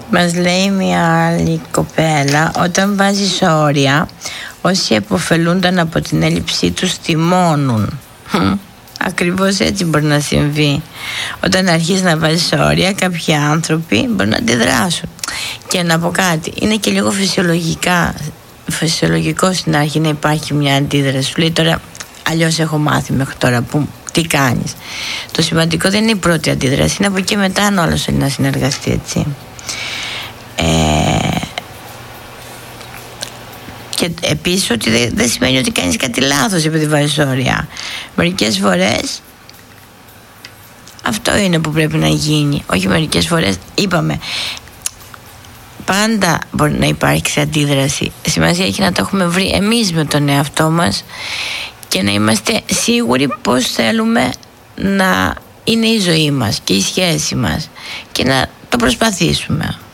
Μας λέει μια άλλη κοπέλα, όταν βάζεις όρια, όσοι επωφελούνταν από την έλλειψή τους θυμώνουν. Ακριβώς έτσι μπορεί να συμβεί. Όταν αρχίσεις να βάζεις όρια, κάποιοι άνθρωποι μπορεί να αντιδράσουν. Και να πω κάτι, είναι και λίγο φυσιολογικό στην αρχή να υπάρχει μια αντίδραση. Σου λέει τώρα, αλλιώς έχω μάθει μέχρι τώρα, που τι κάνεις. Το σημαντικό δεν είναι η πρώτη αντίδραση, είναι από εκεί μετά αν όλος θέλει να συνεργαστεί, έτσι. Και επίσης ότι δεν σημαίνει ότι κάνεις κάτι λάθος επειδή βάζεις όρια. Μερικές φορές αυτό είναι που πρέπει να γίνει. Όχι μερικές φορές, είπαμε, πάντα μπορεί να υπάρξει αντίδραση. Σημασία έχει να το έχουμε βρει εμείς με τον εαυτό μας και να είμαστε σίγουροι πώς θέλουμε να είναι η ζωή μας και η σχέση μας και να το προσπαθήσουμε.